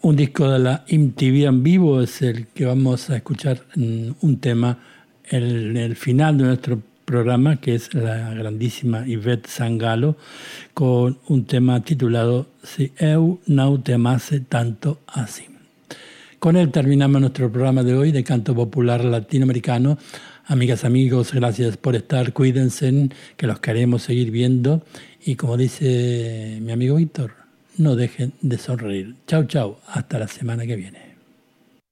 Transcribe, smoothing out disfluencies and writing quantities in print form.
Un disco de la MTV en vivo es el que vamos a escuchar, un tema en el final de nuestro programa, que es la grandísima Ivette Sangalo, con un tema titulado Si eu não te amase tanto así. Con él terminamos nuestro programa de hoy de canto popular latinoamericano. Amigas, amigos, gracias por estar, cuídense, que los queremos seguir viendo. Y como dice mi amigo Víctor, no dejen de sonreír. Chau, chau, hasta la semana que viene.